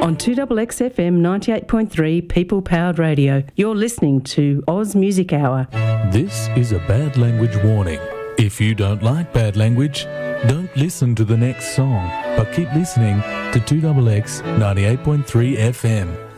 On 2XXFM 98.3 People Powered Radio, you're listening to Oz Music Hour. This is a bad language warning. If you don't like bad language, don't listen to the next song, but keep listening to 2XX 98.3 FM.